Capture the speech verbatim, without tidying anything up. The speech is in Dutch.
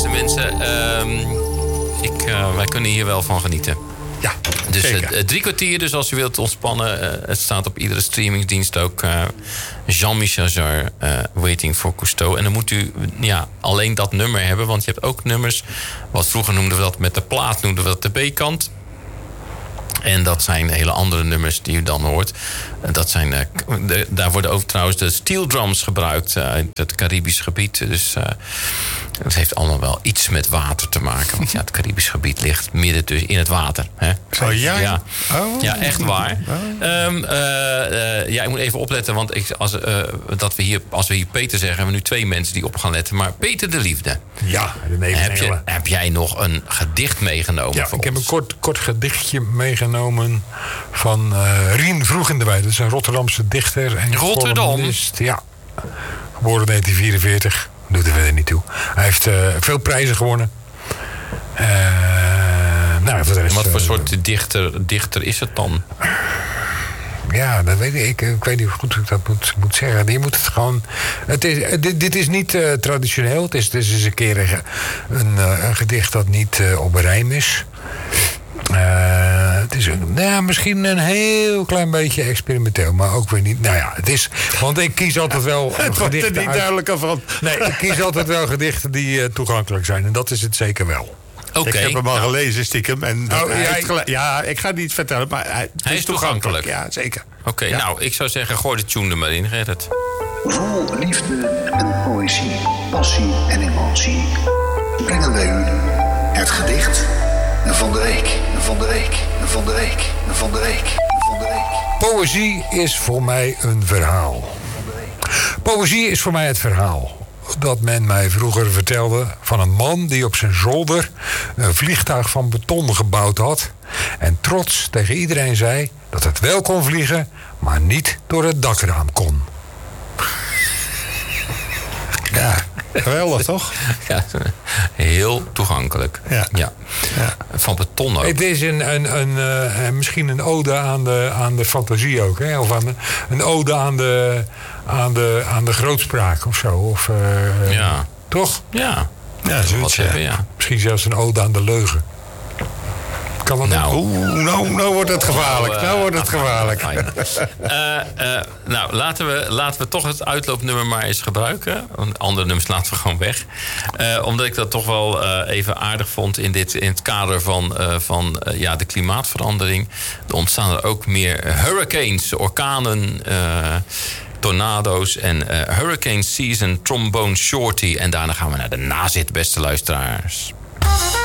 beste mensen. Uh, ik, uh, wij kunnen hier wel van genieten. Ja, dus zeker. Uh, drie kwartier, dus als u wilt ontspannen. Uh, het staat op iedere streamingsdienst ook. Uh, Jean-Michel Jarre, uh, Waiting for Cousteau. En dan moet u ja, alleen dat nummer hebben. Want je hebt ook nummers. Wat vroeger noemden we dat met de plaat, noemden we dat de B-kant. En dat zijn hele andere nummers die u dan hoort. Dat zijn, uh, de, daar worden ook trouwens de steel drums gebruikt uh, uit het Caribisch gebied. Dus uh, het heeft allemaal wel iets met water te maken. Want ja, het Caribisch gebied ligt midden dus in het water. Hè? Oh ja? Ja, oh. ja echt waar. Oh. Um, uh, uh, ja, ik moet even opletten, want ik, als, uh, dat we hier, als we hier Peter zeggen, hebben we nu twee mensen die op gaan letten. Maar Peter de Liefde. Ja, de neef heb, je, heb jij nog een gedicht meegenomen? Ja, voor ik ons? heb een kort, kort gedichtje meegenomen van uh, Rien Vroeg in de Weide. Dat is een Rotterdamse dichter en Rotterdam? columnist. Ja, geboren in negentien vierenveertig. Doet er verder niet toe. Hij heeft uh, veel prijzen gewonnen. Uh, nou, voor de rest, Wat voor uh, soort dichter, dichter is het dan? Ja, dat weet ik. ik. Ik weet niet hoe goed ik dat moet, moet zeggen. Je moet het gewoon. Het is, dit, dit is niet uh, traditioneel. Het is, het is eens een keer een, een, een gedicht dat niet uh, op een rijm is. Uh, het is een, nou, misschien een heel klein beetje experimenteel, maar ook weer niet. Nou ja, het is. Want ik kies altijd wel. Het wordt er niet duidelijker van. Nee, ik kies altijd wel gedichten die uh, toegankelijk zijn. En dat is het zeker wel. Okay. Ik heb hem al nou. gelezen, stiekem. En oh, hij ja, heeft gelijk, ja, ik ga het niet vertellen, maar hij, hij is, is toegankelijk. toegankelijk. Ja, zeker. Oké, okay, ja. Nou, ik zou zeggen, gooi de tune er maar in, Gerrit. Vol liefde en poëzie, passie en emotie brengen wij u het gedicht van de week, van de week, van de week, van de week, van de week. Poëzie is voor mij een verhaal. Poëzie is voor mij het verhaal dat men mij vroeger vertelde van een man die op zijn zolder een vliegtuig van beton gebouwd had en trots tegen iedereen zei dat het wel kon vliegen, maar niet door het dakraam kon. Ja, geweldig toch? Ja, heel toegankelijk. Ja. Ja. Ja. Van beton ook. Het is een, een, een, uh, misschien een ode aan de, aan de fantasie ook. Hè? Of aan de, een ode aan de, aan, de, aan de grootspraak of zo. Of, uh, ja. Toch? Ja. Ja, zoiets, hebben, ja. Misschien zelfs een ode aan de leugen. Kan dat nou, Oeh, nou, nou wordt het gevaarlijk. Nou, uh, nou wordt het gevaarlijk. uh, uh, nou, laten we, laten we toch het uitloopnummer maar eens gebruiken. Andere nummers laten we gewoon weg. Uh, omdat ik dat toch wel uh, even aardig vond in, dit, in het kader van, uh, van uh, ja, de klimaatverandering. Er ontstaan er ook meer hurricanes, orkanen, uh, tornado's en uh, Hurricane Season, Trombone Shorty. En daarna gaan we naar de nazit, beste luisteraars.